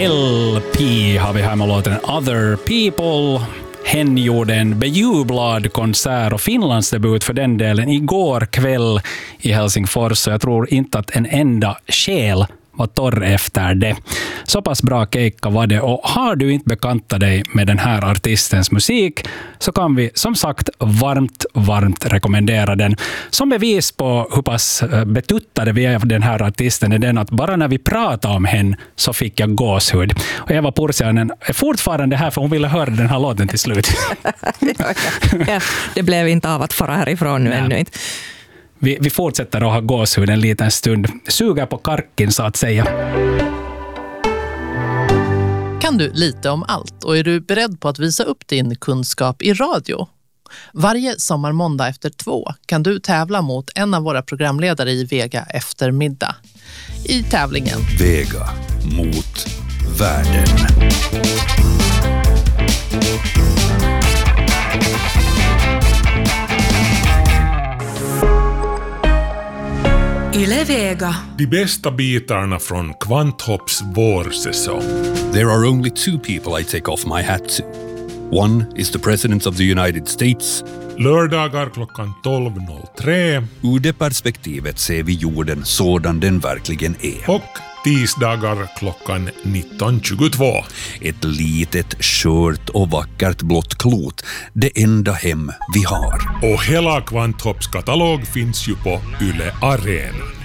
LP har vi här med låten Other People. Hen gjorde en bejublad konsert och Finlands debut för den delen igår kväll i Helsingfors, så jag tror inte att en enda själ var torr efter det. Så pass bra keikka var det, och har du inte bekantat dig med den här artistens musik så kan vi som sagt varmt rekommendera den. Som bevis på hur pass betuttade vi är av den här artisten är den att bara när vi pratade om henne så fick jag gåshud. Och Eva Pursiainen är fortfarande här för hon ville höra den här låten till slut. Ja, det blev inte av att fara härifrån nu ännu inte. Vi fortsätter att ha gåshud en liten stund. Suger på karkin så att säga. Kan du lite om allt och är du beredd på att visa upp din kunskap i radio? Varje sommarmåndag efter 2 kan du tävla mot en av våra programledare i Vega eftermiddag. I tävlingen Vega mot världen. Yle Vega. De bästa bitarna från Kvanthopps vårsäsong. There are only 2 people I take off my hat to. One is the President of the United States. Lördagar klockan 12.03. Ur det perspektivet ser vi jorden sådan den verkligen är. Och tisdagar klockan 19.22. Ett litet, skört och vackert blått klot. Det enda hem vi har. Och hela Kvanthopps katalog finns ju på Yle Arena.